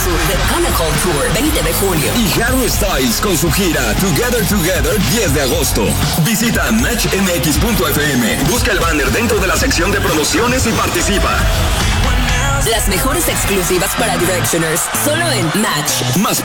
Sur The Pinnacle Tour 20 de junio. Y Harry Styles con su gira Together Together 10 de agosto. Visita matchmx.fm, busca el banner dentro de la sección de promociones y participa. Las mejores exclusivas para Directioners, solo en Match. Más